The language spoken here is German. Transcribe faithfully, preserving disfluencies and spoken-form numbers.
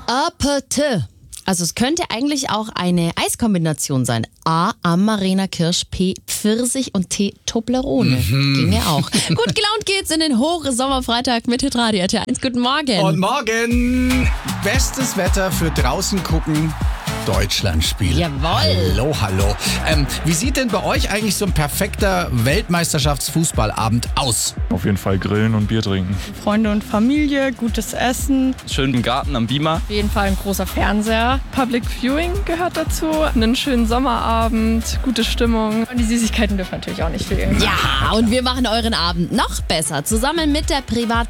Apete. Also es könnte eigentlich auch eine Eiskombination sein. A, Amarena Kirsch, P, Pfirsich und T, Toblerone. Mhm. Ginge auch. Gut gelaunt geht's in den Hochsommerfreitag mit Hitradio R T eins. Guten Morgen. Und morgen bestes Wetter für draußen gucken. Deutschlandspiel. Jawohl. Hallo, hallo. Ähm, wie sieht denn bei euch eigentlich so ein perfekter Weltmeisterschaftsfußballabend aus? Auf jeden Fall grillen und Bier trinken. Freunde und Familie, gutes Essen. Schön im Garten am Beamer. Auf jeden Fall ein großer Fernseher. Public Viewing gehört dazu. Einen schönen Sommerabend, gute Stimmung. Und die Süßigkeiten dürfen natürlich auch nicht fehlen. Ja, und wir machen euren Abend noch besser. Zusammen mit der Privat